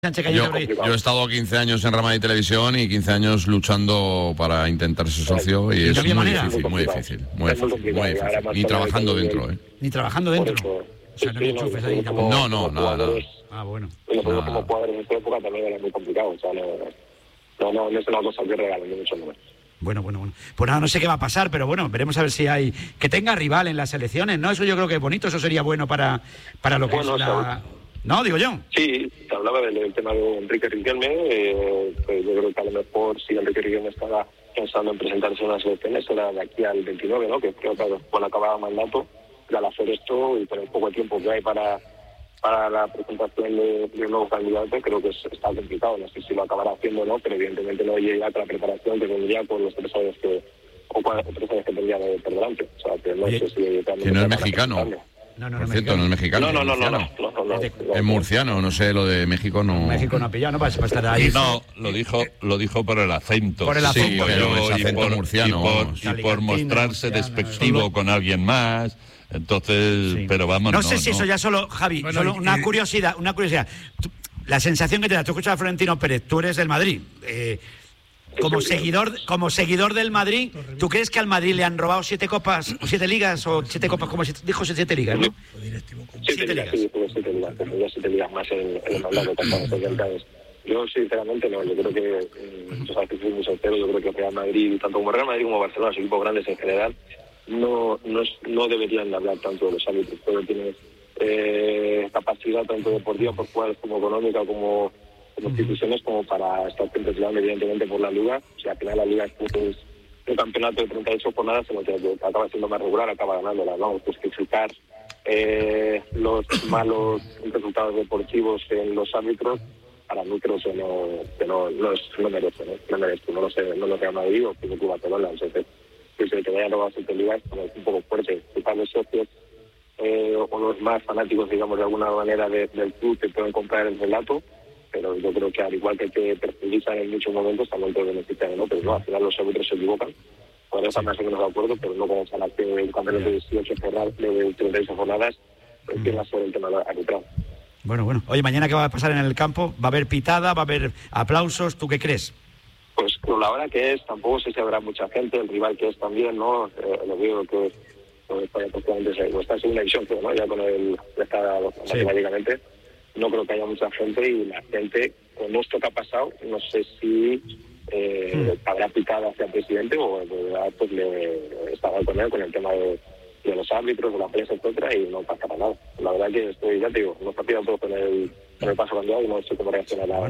Yo he estado 15 años en Rama de Televisión y 15 años luchando para intentar ser socio y es muy difícil. Ni trabajando dentro, Ni trabajando dentro. O sea, no hay enchufes ahí tampoco. No, nada. Ah, bueno. Y nosotros como jugadores en esta época también era muy complicado. O sea, no es una cosa que regalen, ni mucho menos. Bueno. Pues nada, no sé qué va a pasar, pero bueno, veremos a ver si hay... Que tenga rival en las elecciones, ¿no? Eso yo creo que es bonito, eso sería bueno para lo que es la... ¿No? Digo yo. Sí, se hablaba del tema de Enrique Riquelme. Pues yo creo que a lo mejor si Enrique Riquelme estaba pensando en presentarse a unas elecciones, era de aquí al 29, ¿no? Que creo que cuando acababa el mandato, y al hacer esto y con el poco tiempo que hay para la presentación de un nuevo candidato, creo que está complicado. No sé si lo acabará haciendo o no, pero evidentemente no llega con la preparación que tendría con los 3 años que tendría por delante. O sea, que no sé si... Que no es mexicano. Por cierto, no es mexicano. No. Es murciano, no sé, lo de México no... México no ha pillado, ¿no? Para estar ahí. No, lo dijo por el acento. Por el acento. Sí, pero es acento murciano. Y por mostrarse despectivo con alguien más. Entonces, sí. Pero vamos, no sé si eso ya solo, Javi, bueno, solo una curiosidad. La sensación que te da, tú escuchas a Florentino Pérez, tú eres del Madrid. Como seguidor del Madrid, ¿tú crees que al Madrid le han robado 7 copas, o 7 ligas, o 7 copas, como dijo 7 ligas, ¿no? 7 ligas. Sí, 7 ligas. Tendría 7 ligas más en el mandato. Yo, sinceramente, no. Yo creo que, yo sabes que soy muy soltero, yo creo que Real Madrid, tanto como Real Madrid como Barcelona, los equipos grandes en general, no deberían hablar tanto de los árbitros. Pero tienen capacidad tanto deportiva por jugadores como económica, como instituciones, como para estar contemplando evidentemente por la Liga. O sea, al final la Liga es un campeonato de 38 jornadas en lo que acaba siendo más regular, acaba ganándola, ¿no? Justificar los malos resultados deportivos en los árbitros, para mí creo que no merece, no lo sé, no lo que ha Madrid o que el Club Barcelona. Entonces, que se te vayan robado 7 ligas es un poco fuerte. Quizás los socios o los más fanáticos, digamos, de alguna manera del club te pueden comprar el relato, pero yo creo que al igual que perjudican en muchos momentos, también te benefician, ¿no? Pero no, al final los árbitros se equivocan. Por eso más o menos de acuerdo, pero no como para que el campeonato de 18 jornadas, de 38 jornadas, empieza sobre el tema arbitral. Bueno. Oye, mañana ¿qué va a pasar en el campo? ¿Va a haber pitada? ¿Va a haber aplausos? ¿Tú qué crees? Pues con la hora que es, tampoco sé si habrá mucha gente, el rival que es también, ¿no? Lo digo que está en segunda división, creo, ¿no? Ya con el estado matemáticamente. No creo que haya mucha gente y la gente, con esto que ha pasado, no sé si habrá picado hacia el presidente o pues le estará con él con el tema de los árbitros, de la prensa, etcétera, y no pasará nada. La verdad que estoy, ya te digo, no está pidiendo todo con el paso cambiado y no sé cómo reaccionará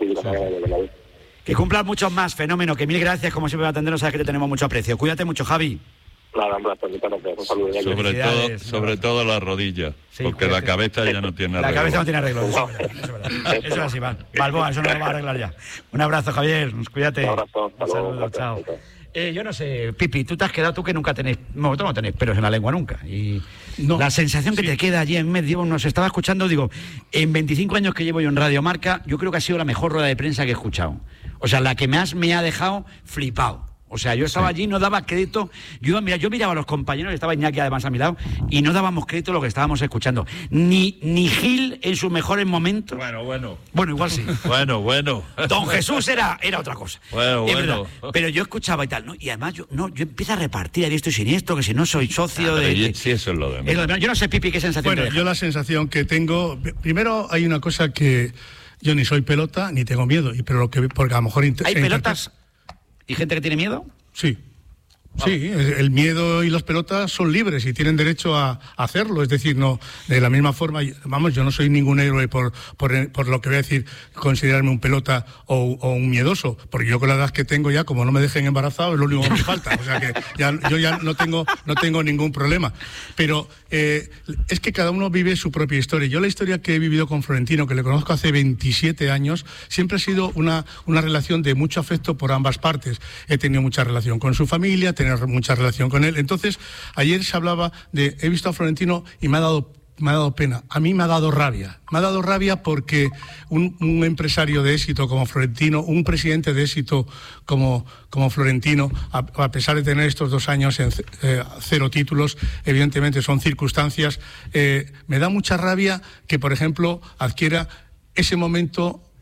el Que cumplan muchos más, fenómeno, que mil gracias, como siempre, por atendernos, sabes que te tenemos mucho aprecio. Cuídate mucho, Javi. Nada, un saludo. Sobre todo la rodilla, sí, porque la cabeza ya no tiene arreglo. La cabeza no tiene arreglo, eso es verdad. Eso es así, Balboa, eso no lo va a arreglar ya. Un abrazo, Javier, cuídate. Un abrazo, un saludo, chao. Yo no sé, Pipi, tú te has quedado, tú que nunca tenés, no tenés pelos en la lengua nunca. Y no, la sensación que te queda allí en medio, nos estaba escuchando, digo, en 25 años que llevo yo en Radio Marca, yo creo que ha sido la mejor rueda de prensa que he escuchado. O sea, la que más me ha dejado flipado. O sea, yo estaba allí, no daba crédito. Yo miraba a los compañeros, estaba Iñaki además a mi lado, y no dábamos crédito a lo que estábamos escuchando. Ni Gil en sus mejores momentos. Bueno, igual sí. Bueno. Don Jesús era otra cosa. Bueno. Pero yo escuchaba y tal, ¿no? Y además yo empiezo a repartir a diestro y siniestro, que si no soy socio de... Sí, eso es lo de menos. Yo no sé, Pipi, qué sensación te deja. Yo la sensación que tengo... Primero hay una cosa que yo ni soy pelota, ni tengo miedo, porque a lo mejor... ¿Hay pelotas y gente que tiene miedo? Sí. Sí, el miedo y las pelotas son libres y tienen derecho a hacerlo. Es decir, no de la misma forma, yo no soy ningún héroe por lo que voy a decir, considerarme un pelota o un miedoso, porque yo con la edad que tengo ya, como no me dejen embarazado, es lo único que me falta. O sea que yo ya no tengo ningún problema. Pero es que cada uno vive su propia historia. Yo la historia que he vivido con Florentino, que le conozco hace 27 años, siempre ha sido una relación de mucho afecto por ambas partes. He tenido mucha relación con su familia, tener mucha relación con él. Entonces, ayer se hablaba he visto a Florentino y me ha dado pena. A mí me ha dado rabia. Me ha dado rabia porque un empresario de éxito como Florentino, un presidente de éxito como Florentino, a pesar de tener estos 2 años en 0 títulos, evidentemente son circunstancias, me da mucha rabia que, por ejemplo, adquiera ese momento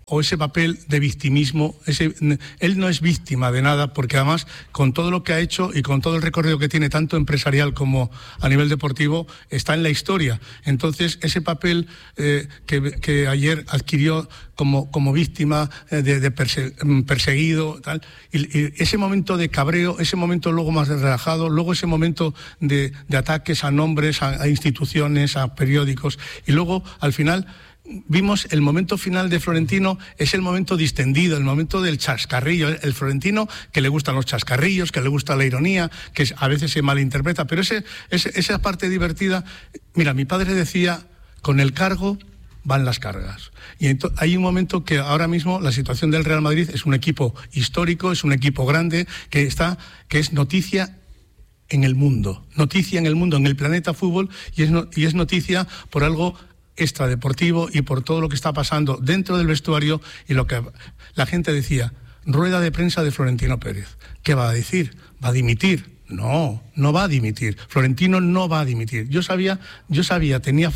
o ese papel de victimismo. Él no es víctima de nada, porque además con todo lo que ha hecho y con todo el recorrido que tiene, tanto empresarial como a nivel deportivo, está en la historia. Entonces ese papel que ayer adquirió como víctima de perseguido, tal, y ese momento de cabreo, ese momento luego más relajado, luego ese momento de ataques a nombres, a instituciones, a periódicos, y luego al final vimos el momento final de Florentino, es el momento distendido, el momento del chascarrillo, el Florentino que le gustan los chascarrillos, que le gusta la ironía, que a veces se malinterpreta, pero esa parte divertida. Mira, mi padre decía, con el cargo van las cargas. Y hay un momento que ahora mismo la situación del Real Madrid es un equipo histórico, es un equipo grande, que es noticia en el mundo, en el planeta fútbol, y es noticia por algo extradeportivo y por todo lo que está pasando dentro del vestuario. Y lo que la gente decía, rueda de prensa de Florentino Pérez, ¿qué va a decir? ¿Va a dimitir? No va a dimitir. Florentino no va a dimitir. Yo sabía, tenía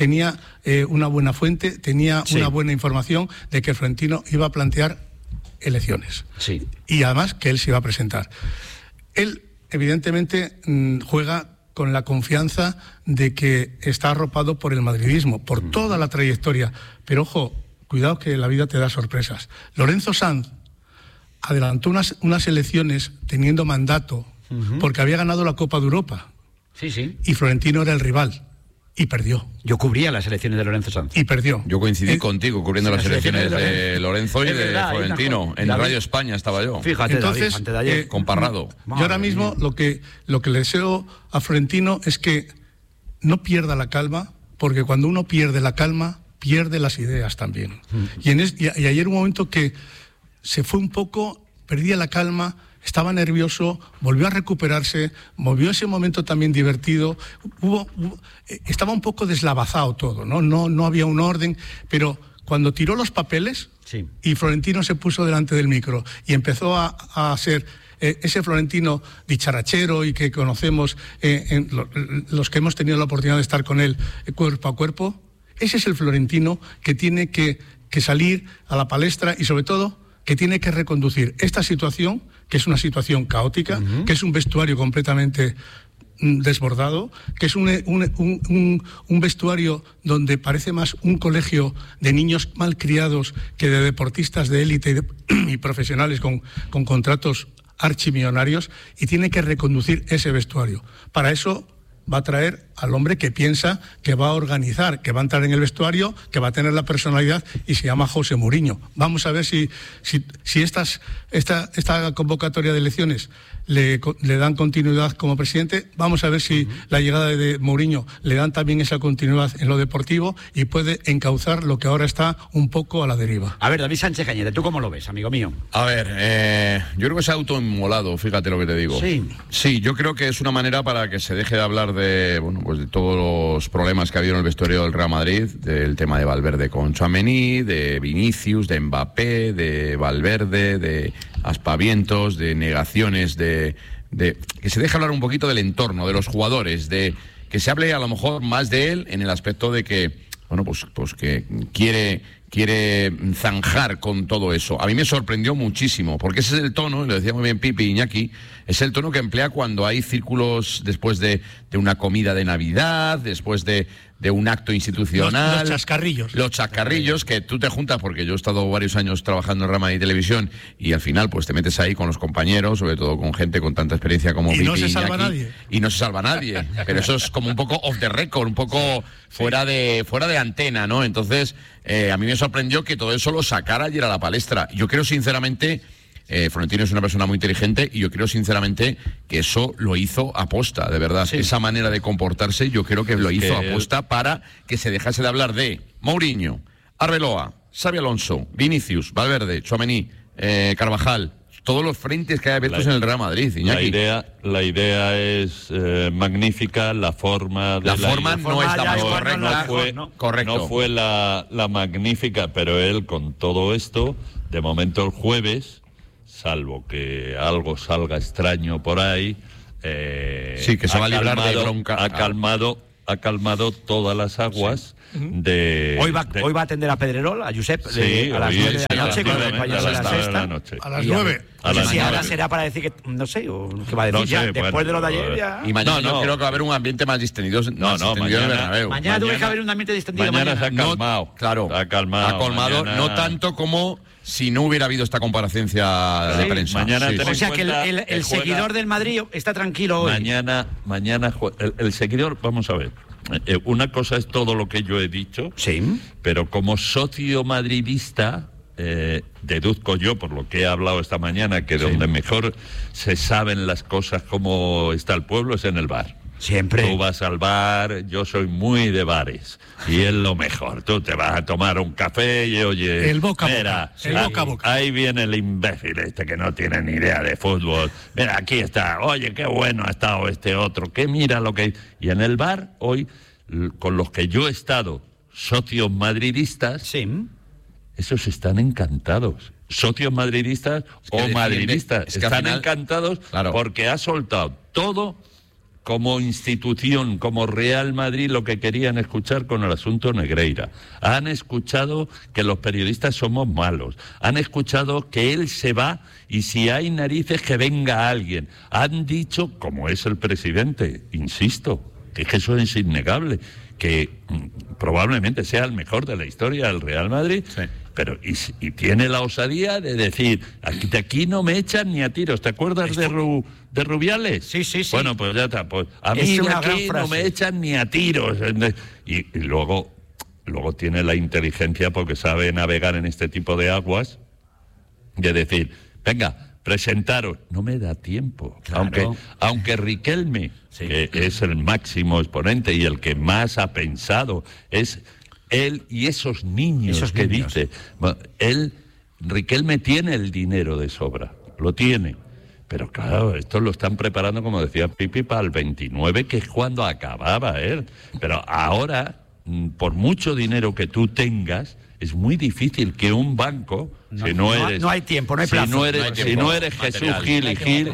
una buena fuente, tenía una buena información de que Florentino iba a plantear elecciones. Sí. Y además que él se iba a presentar. Él, evidentemente, juega con la confianza de que está arropado por el madridismo, por toda la trayectoria. Pero ojo, cuidado que la vida te da sorpresas. Lorenzo Sanz adelantó unas elecciones teniendo mandato, porque había ganado la Copa de Europa. Sí. Y Florentino era el rival. Y perdió. Yo cubría las elecciones de Lorenzo Sanz. Y perdió. Yo coincidí contigo cubriendo las elecciones de Lorenzo y de Florentino. En Radio España estaba yo. Fíjate, entonces, David, antes de ayer. Con Parrado. Yo ahora mismo lo que le deseo a Florentino es que no pierda la calma, porque cuando uno pierde la calma, pierde las ideas también. Y ayer un momento que se fue un poco, perdía la calma, estaba nervioso, volvió a recuperarse, volvió ese momento también divertido, estaba un poco deslavazado todo, no había un orden, pero cuando tiró los papeles y Florentino se puso delante del micro y empezó a ser ese Florentino dicharachero y que conocemos los que hemos tenido la oportunidad de estar con él cuerpo a cuerpo, ese es el Florentino que tiene que salir a la palestra y sobre todo que tiene que reconducir esta situación, que es una situación caótica, que es un vestuario completamente desbordado, que es un vestuario donde parece más un colegio de niños malcriados que de deportistas de élite y profesionales con contratos archimillonarios, y tiene que reconducir ese vestuario. Para eso va a traer al hombre que piensa, que va a organizar, que va a entrar en el vestuario, que va a tener la personalidad, y se llama José Mourinho. Vamos a ver si esta convocatoria de elecciones le dan continuidad como presidente. Vamos a ver si la llegada de Mourinho le dan también esa continuidad en lo deportivo y puede encauzar lo que ahora está un poco a la deriva. A ver, David Sánchez Cañete, ¿tú cómo lo ves, amigo mío? A ver, yo creo que se ha autoinmolado, fíjate lo que te digo. Sí, yo creo que es una manera para que se deje de hablar de todos los problemas que ha habido en el vestuario del Real Madrid, del tema de Valverde con Tchouaméni, de Vinicius, de Mbappé, de Valverde, de aspavientos, de negaciones, de que se deje hablar un poquito del entorno, de los jugadores, de que se hable a lo mejor más de él en el aspecto de que, pues que quiere zanjar con todo eso. A mí me sorprendió muchísimo, porque ese es el tono, lo decía muy bien Pipi Iñaki, es el tono que emplea cuando hay círculos después de una comida de Navidad, después de un acto institucional. Los chascarrillos, que tú te juntas, porque yo he estado varios años trabajando en Real Madrid Televisión, y al final pues te metes ahí con los compañeros, sobre todo con gente con tanta experiencia como Pipi Iñaki. Y no se salva nadie. Pero eso es como un poco off the record, un poco fuera de antena, ¿no? Entonces, a mí me sorprendió que todo eso lo sacara ayer a la palestra. Yo creo sinceramente, Florentino es una persona muy inteligente, y yo creo sinceramente que eso lo hizo aposta, de verdad. Esa manera de comportarse yo creo que lo hizo aposta para que se dejase de hablar de Mourinho, Arbeloa, Xabi Alonso, Vinicius, Valverde, Tchouaméni, Carvajal, todos los frentes que hay abiertos en el Real Madrid, Iñaki. La idea es magnífica, la forma no es la más correcta. No fue la magnífica, pero él con todo esto, de momento el jueves, salvo que algo salga extraño por ahí, que se va a librar de bronca. Ha calmado ha calmado todas las aguas de... Hoy va a atender a Pedrerol, a Josep, a las 9 de la noche, con los compañeros de la sexta. A las 9. Si ahora será para decir que, no sé, o que va a decir ya, después de lo de ayer ya... Y mañana yo creo que va a haber un ambiente más distendido. Mañana tuve que haber un ambiente distendido. Mañana se ha calmado. Claro, ha calmado, no tanto como... Si no hubiera habido esta comparecencia de prensa. Mañana o sea que el seguidor del Madrid está tranquilo hoy. Mañana el seguidor, vamos a ver. Una cosa es todo lo que yo he dicho, pero como socio madridista, deduzco yo, por lo que he hablado esta mañana, que donde mejor se saben las cosas, cómo está el pueblo, es en el bar. Siempre. Tú vas al bar, yo soy muy de bares y es lo mejor. Tú te vas a tomar un café y oye, el boca a boca. Ahí viene el imbécil que no tiene ni idea de fútbol. Mira, aquí está. Oye, qué bueno ha estado este otro. Que mira lo que... Y en el bar hoy, con los que yo he estado, socios madridistas, esos están encantados. Socios madridistas o madridistas están encantados porque ha soltado todo. Como institución, como Real Madrid, lo que querían escuchar con el asunto Negreira. Han escuchado que los periodistas somos malos. Han escuchado que él se va y si hay narices que venga alguien. Han dicho, como es el presidente, insisto, que eso es innegable, que probablemente sea el mejor de la historia del Real Madrid, pero y tiene la osadía de decir, aquí no me echan ni a tiros. ¿Te acuerdas de Rubiales? Sí. Bueno, pues ya está. Pues a mí de aquí no me echan ni a tiros. Y luego tiene la inteligencia, porque sabe navegar en este tipo de aguas, de decir, venga, presentaros. No me da tiempo. Claro. Aunque Riquelme, que es el máximo exponente y el que más ha pensado, es él y esos niños que dice. Riquelme tiene el dinero de sobra, lo tiene. Pero claro, esto lo están preparando, como decía Pipi, para el 29, que es cuando acababa él. Pero ahora, por mucho dinero que tú tengas, es muy difícil que un banco, no hay tiempo, no hay plazo. Si no eres Jesús Gil y Gil,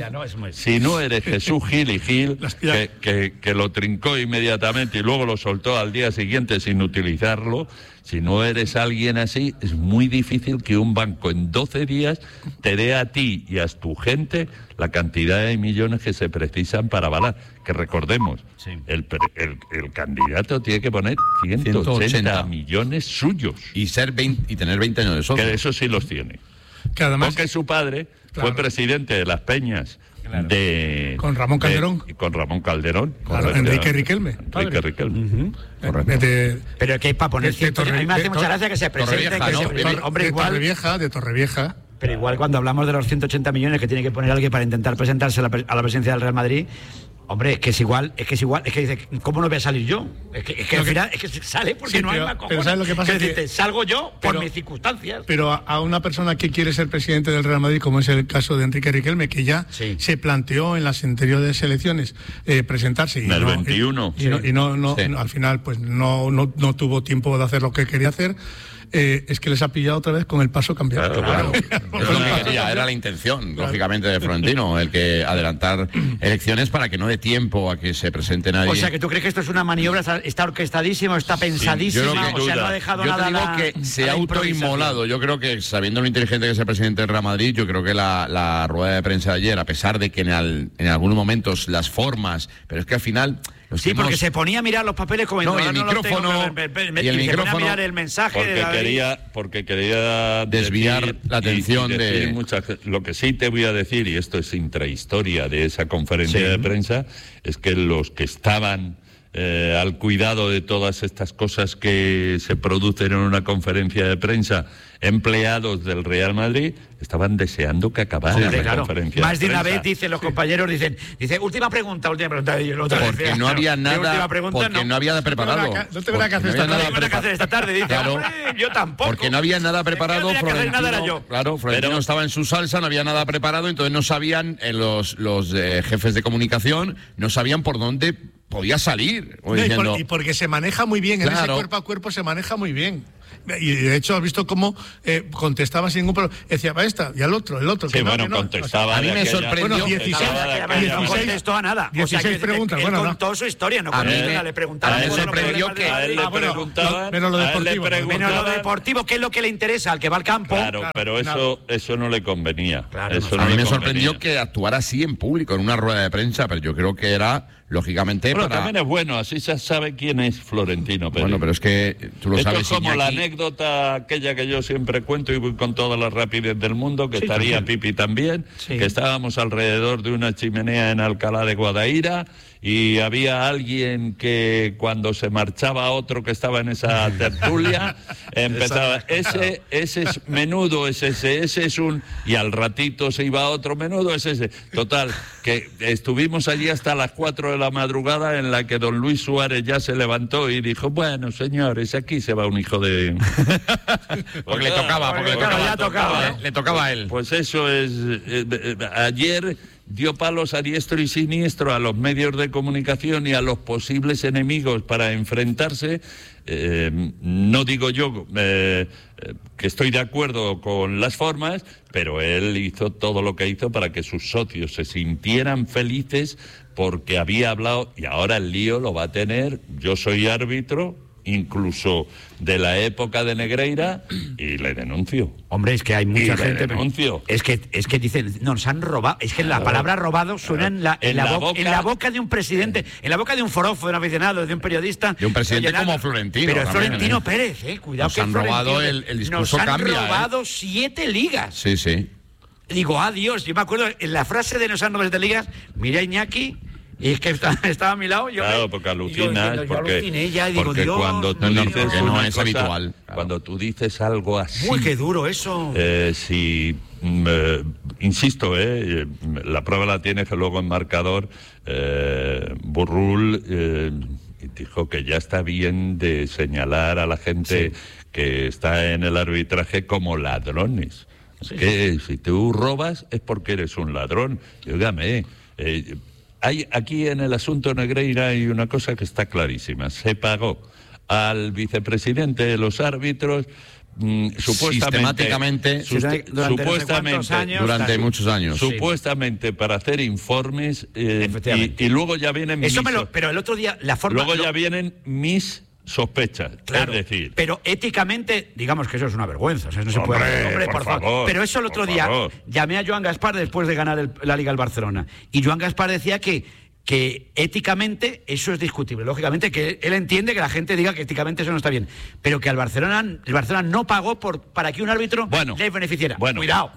que lo trincó inmediatamente y luego lo soltó al día siguiente sin utilizarlo, si no eres alguien así, es muy difícil que un banco en 12 días te dé a ti y a tu gente la cantidad de millones que se precisan para avalar. Que recordemos, el candidato tiene que poner 180 millones suyos. Y tener 20 años de socio. Que eso sí los tiene. Que además, porque su padre fue presidente de Las Peñas. Con Ramón Calderón. Con Ramón Calderón. Enrique Riquelme. Pero que hay para poner a mí me hace mucha gracia que se presente. De Torrevieja. Pero igual cuando hablamos de los 180 millones que tiene que poner alguien para intentar presentarse a la presidencia del Real Madrid, hombre, es que dice, ¿cómo no voy a salir yo? Es que al final sale porque no hay más cojones. Pero ¿sabes lo que pasa? Salgo yo por mis circunstancias. Pero a una persona que quiere ser presidente del Real Madrid, como es el caso de Enrique Riquelme, que ya se planteó en las anteriores elecciones presentarse. En el 21. Al final pues no tuvo tiempo de hacer lo que quería hacer. Es que les ha pillado otra vez con el paso cambiado. Claro. Es lo que quería, era la intención, lógicamente, de Florentino, el que adelantar elecciones para que no dé tiempo a que se presente nadie. O sea, que tú crees que esto es una maniobra, está orquestadísima, está pensadísima, no ha dejado nada. Yo te digo que se ha autoinmolado. Yo creo que, sabiendo lo inteligente que es el presidente del Real Madrid, yo creo que la rueda de prensa de ayer, a pesar de que en algunos momentos las formas, pero es que al final... porque se ponía a mirar los papeles como y el micrófono a mirar el mensaje porque quería desviar la atención de lo que sí te voy a decir, y esto es intrahistoria de esa conferencia de prensa, es que los que estaban al cuidado de todas estas cosas que se producen en una conferencia de prensa, empleados del Real Madrid, estaban deseando que acabara la conferencia más de una vez dicen los compañeros, dicen última pregunta, y el otro porque decía, no había nada, porque no había preparado. No te verás que hacer esta tarde. Dice, claro, yo tampoco. Porque no había nada preparado. Florentino estaba en su salsa, no había nada preparado, entonces no sabían los jefes de comunicación, no sabían por dónde podía salir. Y porque se maneja muy bien, en ese cuerpo a cuerpo se maneja muy bien. Y de hecho, has visto cómo contestaba sin ningún problema. Decía, va esta, y al otro, el otro. Sí, bueno, contestaba. A mí me sorprendió. Bueno, 16 no contestó a nada. 16 preguntas. Él contó su historia, no contó nada. Le preguntaban. A él sorprendió que... A él le preguntaban. Menos lo deportivo. Menos lo deportivo, que es lo que le interesa al que va al campo. Claro, pero eso no le convenía. Claro, eso a mí me le sorprendió convenía. que actuara así en público, en una rueda de prensa, pero yo creo que era, lógicamente, Bueno, para... también es bueno, así se sabe quién es Florentino Pérez. Bueno, pero es que tú lo Esto sabes, es como Iñaki. la anécdota aquella que yo siempre cuento y voy con toda la rapidez del mundo, que estaría Pipi también, que estábamos alrededor de una chimenea en Alcalá de Guadaira y había alguien que cuando se marchaba otro que estaba en esa tertulia empezaba, ese es menudo, ese es un... y al ratito se iba otro menudo, ese. Total, que estuvimos allí hasta las 4 de la madrugada en la que don Luis Suárez ya se levantó y dijo, bueno, señores, aquí se va un hijo de... Porque le tocaba, le tocaba a él. Pues eso es... ayer dio palos a diestro y siniestro a los medios de comunicación y a los posibles enemigos para enfrentarse. No digo yo que estoy de acuerdo con las formas, pero él hizo todo lo que hizo para que sus socios se sintieran felices porque había hablado, y ahora el lío lo va a tener. Yo soy árbitro, incluso de la época de Negreira, y le denuncio. Hombre, es que hay mucha Y le gente... denuncio. Es que dicen, nos han robado. Es que la palabra robado suena en la boca de un presidente, en la boca de un forofo, de un aficionado, de un periodista. De un presidente como Florentino. Pero es también, Florentino Pérez, cuidado. Nos que han robado Florentino, el discurso cambia. Nos han robado 7 ligas. Sí, sí. Digo, adiós. Yo me acuerdo, en la frase de nos han robado 7 ligas, miré a Iñaki... Y es que estaba a mi lado. Claro, porque alucinas. Yo aluciné ya y digo, porque Dios, cuando tú no, dices porque no una es cosa, habitual. Cuando tú dices algo así. Uy, qué duro eso. Insisto, la prueba la tiene que luego en marcador Burrul dijo que ya está bien de señalar a la gente que está en el arbitraje como ladrones. Que si tú robas es porque eres un ladrón. Dígame, hay aquí en el asunto Negreira hay una cosa que está clarísima. Se pagó al vicepresidente de los árbitros sistemáticamente durante muchos años. Supuestamente para hacer informes y luego ya vienen pero el otro día la forma ya vienen mis sospechas, claro, es decir... Pero éticamente, digamos que eso es una vergüenza. O sea, no se Hombre, puede... Hombre, por favor. Pero eso el otro día, llamé a Joan Gaspar después de ganar la Liga al Barcelona. Y Joan Gaspar decía que éticamente eso es discutible. Lógicamente que él entiende que la gente diga que éticamente eso no está bien. Pero que el Barcelona no pagó para que un árbitro le beneficiara. Bueno, Cuidado.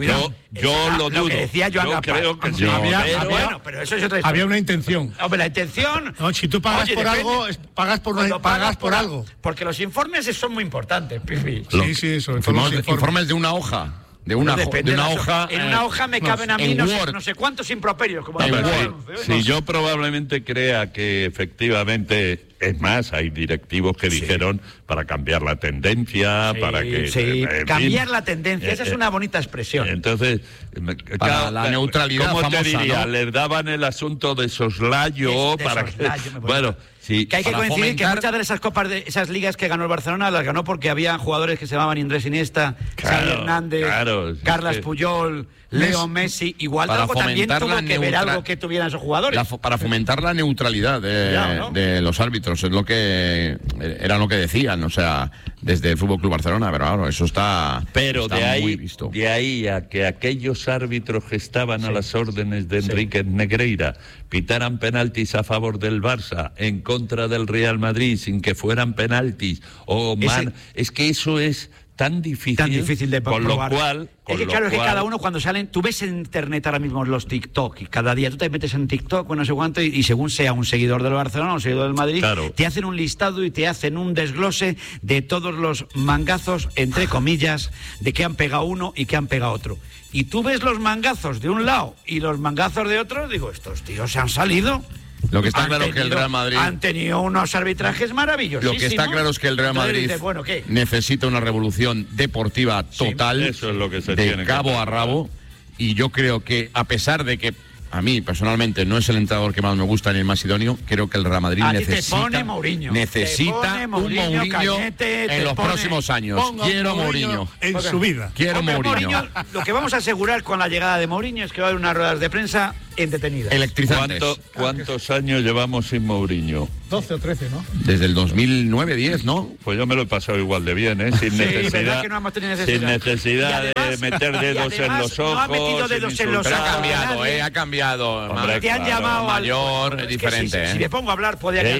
Yo lo dudo. Lo que decía Joan Gaspar. Creo que pero eso es otra historia. Había una intención. Hombre, la intención... No, si tú pagas por algo, pagas por algo. Porque los informes son muy importantes, Pipi. Sí, eso. Informes de una hoja. De una hoja. En una hoja me caben a mí no sé cuántos improperios. Como si yo probablemente crea que efectivamente, es más, hay directivos que dijeron para cambiar la tendencia, para que... cambiar la tendencia, esa es una bonita expresión. Entonces, para la neutralidad ¿cómo famosa, te diría? ¿no? Les daban el asunto de soslayo para que... Bueno... Sí, que hay que coincidir que muchas de esas copas, de esas ligas que ganó el Barcelona, las ganó porque había jugadores que se llamaban Andrés Iniesta, Xavi Hernández, Carles Puyol, Leo Messi. Igual algo también tuvo que ver algo que tuvieran esos jugadores. Para fomentar la neutralidad de los árbitros, es lo que era lo que decían, o sea, desde el Fútbol Club Barcelona, pero claro, eso está muy visto. De ahí a que aquellos árbitros que estaban a las órdenes de Enrique Negreira pitaran penaltis a favor del Barça en contra del Real Madrid sin que fueran penaltis es que eso es tan difícil de con probar. Lo cual es que claro, es que cada uno cuando salen, tú ves en internet ahora mismo los TikTok y cada día tú te metes en TikTok o no sé cuánto y según sea un seguidor del Barcelona o un seguidor del Madrid, te hacen un listado y te hacen un desglose de todos los mangazos, entre comillas, de que han pegado uno y que han pegado otro. Y tú ves los mangazos de un lado y los mangazos de otro, digo, estos tíos se han salido. Lo que está claro es que el Real Madrid... Han tenido unos arbitrajes maravillosos. Lo que está claro es que el Real Madrid necesita una revolución deportiva total, eso es lo que se de cabo a rabo, y yo creo que a pesar de que a mí personalmente no es el entrenador que más me gusta ni el más idóneo. Creo que el Real Madrid necesita un Mourinho en los próximos años. Quiero Mourinho en su vida. Quiero Mourinho. Lo que vamos a asegurar con la llegada de Mourinho es que va a haber unas ruedas de prensa entretenidas. Electrizantes. ¿Cuántos años llevamos sin Mourinho? 12 o 13, ¿no? Desde el 2009-10, ¿no? Pues yo me lo he pasado igual de bien, ¿eh? Sin necesidad, que no hemos tenido necesidad. Sin necesidad de meter dedos en los ojos. No ha metido dedos en los ojos. Ha cambiado. Hombre, te han llamado mayor, es diferente. Si me pongo a hablar, podría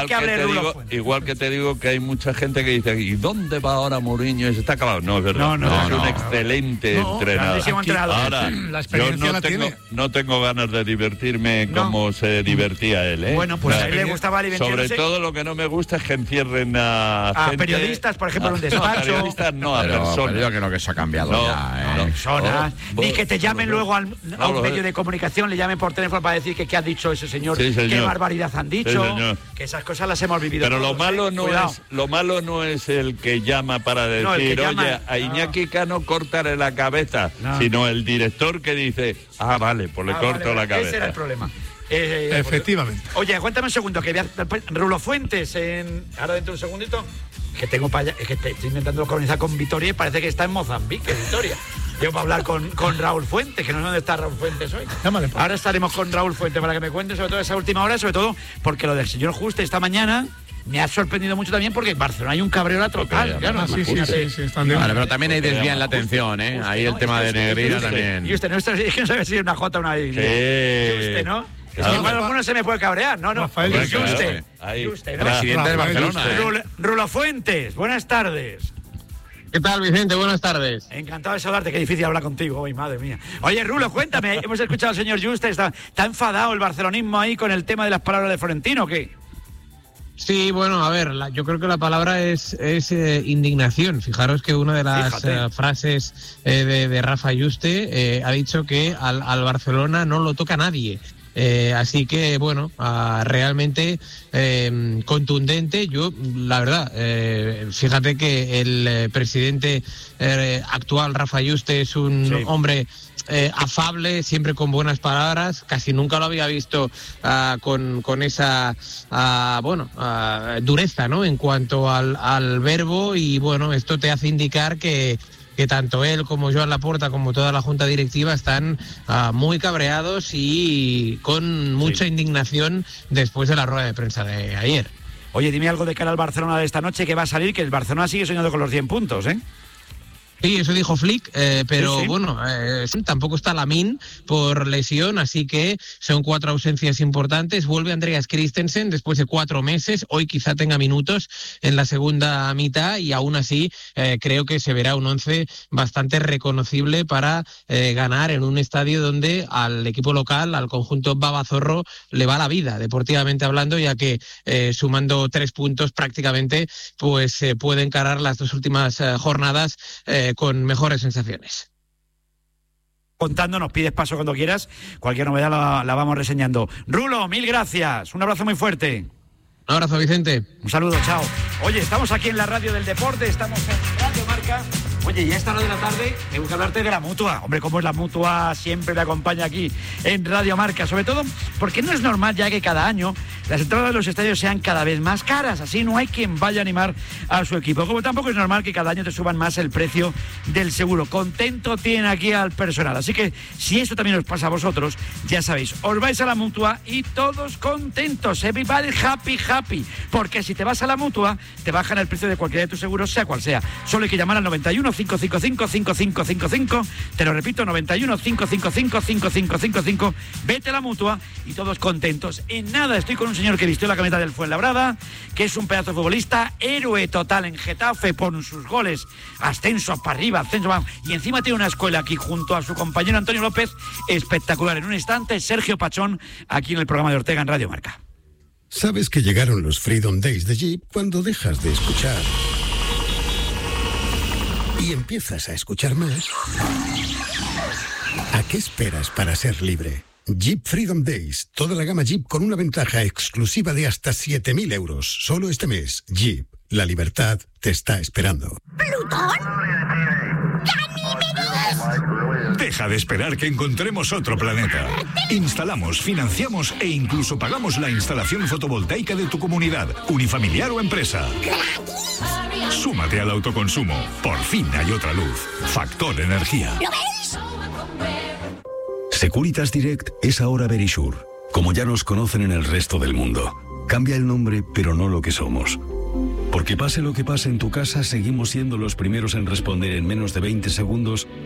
igual que te digo que hay mucha gente que dice, ¿y dónde va ahora Mourinho? Se está acabado. No, es verdad. Es un excelente entrenador. Ahora, la experiencia no tengo ganas de divertirme como se divertía él, ¿eh? Bueno, pues a él le gustaba sobre todo lo que no me gusta es que encierren a gente, periodistas, por ejemplo, en un despacho. Periodistas no, a personas. Pero yo creo que se ha cambiado ya, personas. Ni que te llamen luego a un medio de comunicación, le llamen por teléfono para decir que qué ha dicho ese señor, qué barbaridad han dicho, que esas cosas las hemos vivido. Pero todos, lo malo no es el que llama para decir, oye, a Iñaki Cano córtale la cabeza, sino el director que dice, vale, pues le corto la cabeza. Ese era el problema. Efectivamente. Oye, cuéntame un segundo, que Rulo Fuentes, ahora dentro de un segundito, que estoy intentando colonizar con Vitoria y parece que está en Mozambique, Vitoria. Yo voy a hablar con Raúl Fuentes, que no sé dónde está Raúl Fuentes hoy. Ahora estaremos con Raúl Fuentes para que me cuente sobre todo esa última hora, sobre todo porque lo del señor Juste esta mañana me ha sorprendido mucho también, porque en Barcelona hay un cabreo total. Sí, están de vale, pero también ahí desvían la atención, ¿eh? Ahí el tema de Negreira también. Y usted no sabe si es una J o una I. Usted, ¿no? Es que igual alguno se me puede cabrear. No. Juste, ¿no? Presidente de Barcelona. Rulo Fuentes, buenas tardes. ¿Qué tal, Vicente? Buenas tardes. Encantado de saludarte, qué difícil hablar contigo hoy, madre mía. Oye, Rulo, cuéntame, hemos escuchado al señor Juste, ¿está enfadado el barcelonismo ahí con el tema de las palabras de Florentino o qué? Sí, bueno, a ver, yo creo que la palabra es indignación. Fijaros que una de las frases de Rafa Juste ha dicho que al Barcelona no lo toca nadie. Así que, bueno, realmente contundente. Yo, la verdad, fíjate que el presidente actual, Rafa Juste, es un hombre afable, siempre con buenas palabras. Casi nunca lo había visto con esa dureza, ¿no?, en cuanto al verbo. Y bueno, esto te hace indicar que tanto él como Joan Laporta como toda la junta directiva están muy cabreados y con mucha indignación después de la rueda de prensa de ayer. Oye, dime algo de cara al Barcelona de esta noche, que va a salir, que el Barcelona sigue soñando con los 100 puntos, ¿eh? Sí, eso dijo Flick, pero bueno, tampoco está Lamine por lesión, así que son 4 ausencias importantes. Vuelve Andreas Christensen después de 4 meses, hoy quizá tenga minutos en la segunda mitad y aún así creo que se verá un 11 bastante reconocible para ganar en un estadio donde al equipo local, al conjunto Babazorro, le va la vida, deportivamente hablando, ya que sumando 3 puntos prácticamente pues puede encarar las 2 últimas jornadas con mejores sensaciones. Contando, nos pides paso cuando quieras, cualquier novedad la vamos reseñando. Rulo, mil gracias, un abrazo muy fuerte. Un abrazo, Vicente. Un saludo, chao. Oye, estamos aquí en la radio del deporte, estamos en Radio Marca. Oye, y a esta hora de la tarde tengo que hablarte de la Mutua. Hombre, como es la Mutua, siempre me acompaña aquí en Radio Marca. Sobre todo porque no es normal ya que cada año las entradas de los estadios sean cada vez más caras. Así no hay quien vaya a animar a su equipo. Como tampoco es normal que cada año te suban más el precio del seguro. Contento tienen aquí al personal. Así que si esto también os pasa a vosotros, ya sabéis, os vais a la Mutua y todos contentos. Everybody happy, happy. Porque si te vas a la Mutua, te bajan el precio de cualquiera de tus seguros, sea cual sea. Solo hay que llamar al 91 555 5555. Te lo repito, 91 555 5555. Vete a la Mutua y todos contentos. En nada estoy con un señor que vistió la camiseta del Fuenlabrada, que es un pedazo de futbolista, héroe total en Getafe por sus goles, ascenso para arriba, ascenso para... y encima tiene una escuela aquí junto a su compañero Antonio López, espectacular. En un instante, Sergio Pachón, aquí en el programa de Ortega en Radio Marca. ¿Sabes que llegaron los Freedom Days de Jeep cuando dejas de escuchar y empiezas a escuchar más? ¿A qué esperas para ser libre? Jeep Freedom Days, toda la gama Jeep con una ventaja exclusiva de hasta 7.000 euros. Solo este mes, Jeep, la libertad te está esperando. ¿Plutón? ¡Ganímedes! Deja de esperar que encontremos otro planeta. Instalamos, financiamos e incluso pagamos la instalación fotovoltaica de tu comunidad, unifamiliar o empresa. Súmate al autoconsumo. Por fin hay otra luz. Factor Energía. ¿Lo ves? Securitas Direct es ahora Verisure, como ya nos conocen en el resto del mundo. Cambia el nombre, pero no lo que somos. Porque pase lo que pase en tu casa, seguimos siendo los primeros en responder en menos de 20 segundos